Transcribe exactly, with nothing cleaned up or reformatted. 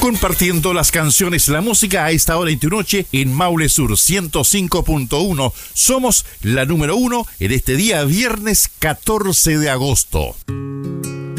Compartiendo las canciones, la música a esta hora en tu noche en Maule Sur ciento cinco punto uno. Somos la número uno en este día viernes catorce de agosto.